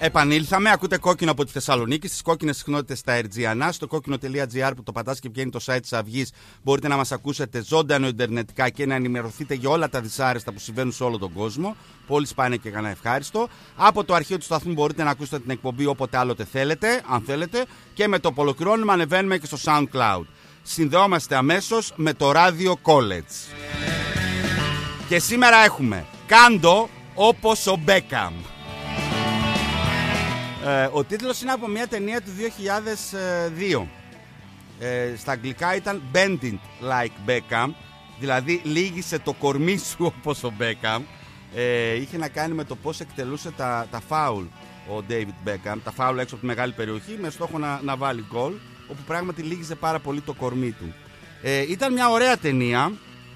Επανήλθαμε, ακούτε Κόκκινο από τη Θεσσαλονίκη, στις κόκκινες συχνότητες στα Airgiana, στο κόκκινο.gr που το πατάς και βγαίνει το site της Αυγής. Μπορείτε να μας ακούσετε ζωντανό ιντερνετικά και να ενημερωθείτε για όλα τα δυσάρεστα που συμβαίνουν σε όλο τον κόσμο. Πολύ σπάνια και κανένα ευχάριστο. Από το αρχείο του σταθμού μπορείτε να ακούσετε την εκπομπή όποτε άλλοτε θέλετε, αν θέλετε. Και με το που ολοκληρώνουμε ανεβαίνουμε και στο SoundCloud. Συνδεόμαστε αμέσως με το Radio College. Και σήμερα έχουμε Κάντο όπως ο Μπέκαμ. Ο τίτλος είναι από μια ταινία του 2002. Στα αγγλικά ήταν Bending Like Beckham, δηλαδή λύγησε το κορμί σου όπως ο Beckham. Είχε να κάνει με το πώς εκτελούσε τα φάουλ ο David Beckham, τα φάουλ έξω από τη μεγάλη περιοχή, με στόχο να βάλει γκολ, όπου πράγματι λύγησε πάρα πολύ το κορμί του. Ήταν μια ωραία ταινία,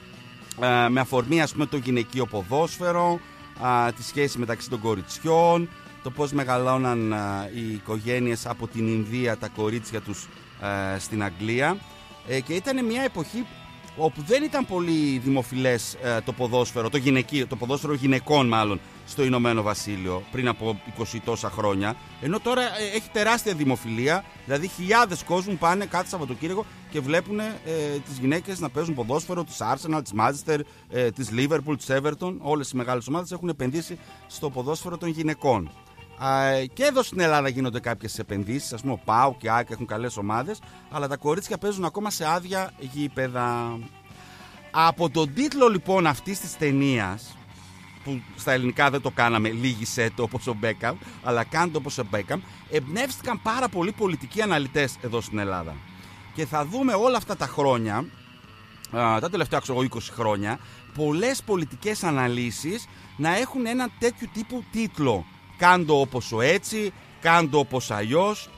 με αφορμή ας πούμε το γυναικείο ποδόσφαιρο, τη σχέση μεταξύ των κοριτσιών, το πώς μεγαλώναν οι οικογένειες από την Ινδία τα κορίτσια τους στην Αγγλία, και ήταν μια εποχή όπου δεν ήταν πολύ δημοφιλές το ποδόσφαιρο, το ποδόσφαιρο γυναικών μάλλον, στο Ηνωμένο Βασίλειο πριν από 20 τόσα χρόνια, ενώ τώρα έχει τεράστια δημοφιλία, δηλαδή χιλιάδες κόσμου πάνε κάθε Σαββατοκύριακο και βλέπουν τις γυναίκες να παίζουν ποδόσφαιρο, της Arsenal, της Manchester, της Liverpool, της Everton, όλες οι μεγάλες ομάδες έχουν επενδύσει στο ποδόσφαιρο των γυναικών. Και εδώ στην Ελλάδα γίνονται κάποιες επενδύσεις, ας πούμε ο ΠΑΟΚ και η ΑΕΚ έχουν καλές ομάδες, αλλά τα κορίτσια παίζουν ακόμα σε άδεια γήπεδα. Από τον τίτλο λοιπόν αυτής της ταινίας, που στα ελληνικά δεν το κάναμε λύγησε το όπως ο Μπέκαμ, αλλά κάντε όπως ο Μπέκαμ, εμπνεύστηκαν πάρα πολλοί πολιτικοί αναλυτές εδώ στην Ελλάδα. Και θα δούμε όλα αυτά τα χρόνια, τα τελευταία 20 χρόνια, πολλές πολιτικές αναλύσεις να έχουν ένα τέτοιου τύπου τίτλο. Κάντο όπως ο έτσι, κάντο όπως αλλιώς.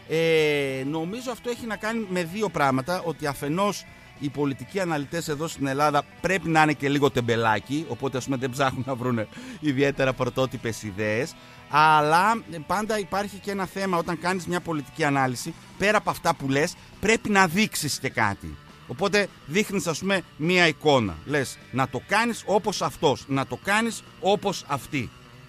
Νομίζω αυτό έχει να κάνει με δύο πράγματα. Ότι αφενός οι πολιτικοί αναλυτές εδώ στην Ελλάδα πρέπει να είναι και λίγο τεμπελάκι, οπότε ας πούμε δεν ψάχνουν να βρουν ιδιαίτερα πρωτότυπες ιδέες. Αλλά πάντα υπάρχει και ένα θέμα όταν κάνεις μια πολιτική ανάλυση, πέρα από αυτά που λες πρέπει να δείξεις και κάτι. Οπότε δείχνεις ας πούμε μια εικόνα. Λες να το κάνεις όπως αυτός, να το κάνεις όπως αυτή.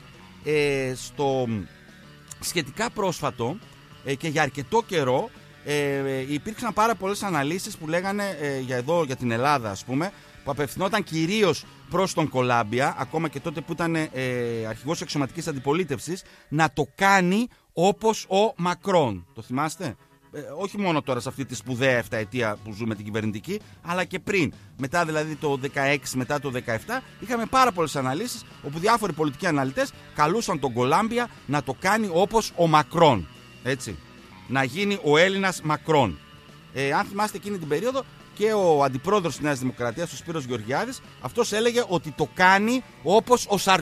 Στο σχετικά πρόσφατο και για αρκετό καιρό υπήρξαν πάρα πολλές αναλύσεις που λέγανε για την Ελλάδα ας πούμε, που απευθυνόταν κυρίως προς τον Κολάμπια, ακόμα και τότε που ήταν αρχηγός εξωματικής αντιπολίτευσης, να το κάνει όπως ο Μακρόν. Το θυμάστε? Όχι μόνο τώρα σε αυτή τη σπουδαία 7ετία που ζούμε την κυβερνητική, αλλά και πριν. Μετά δηλαδή το 16, μετά το 17, είχαμε πάρα πολλές αναλύσεις όπου διάφοροι πολιτικοί αναλυτές καλούσαν τον Κολάμπια να το κάνει όπως ο Μακρόν. Έτσι. Να γίνει ο Έλληνας Μακρόν. Αν θυμάστε εκείνη την περίοδο, και ο αντιπρόεδρος της Νέας Δημοκρατίας, ο Σπύρος Γεωργιάδης, αυτός έλεγε ότι το κάνει όπως ο